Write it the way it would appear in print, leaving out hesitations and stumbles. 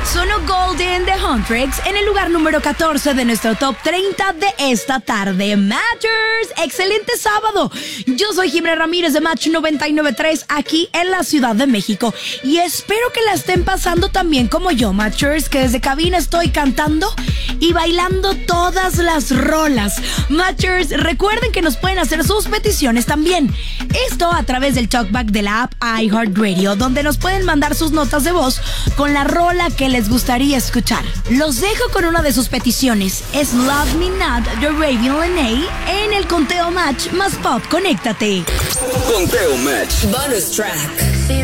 Sonó Golden de Huntrix en el lugar número 14 de nuestro top 30 de esta tarde. Matchers, excelente sábado. Yo soy Jimena Ramírez de Match 99.3 aquí en la Ciudad de México y espero que la estén pasando también como yo, Matchers, que desde cabina estoy cantando y bailando todas las rolas. Matchers, recuerden que nos pueden hacer sus peticiones también. Esto a través del talkback de la app iHeartRadio, donde nos pueden mandar sus notas de voz con la rola que les gustaría escuchar. Los dejo con una de sus peticiones. Es Love Me Not de Raven Lenae en el Conteo Match más pop. Conéctate. Conteo Match. Bonus track.